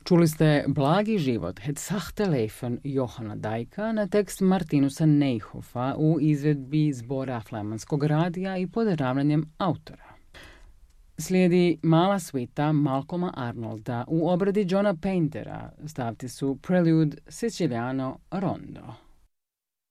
Čuli ste Blagi život, Het sachte Leven Johana Dajka na tekst Martinusa Nijhofa u izvedbi Zbora Flamanskog radija i pod ravnanjem autora. Slijedi mala svita Malcolma Arnolda u obradi Johna Paintera, stavci su Prelude Siciliano Rondo.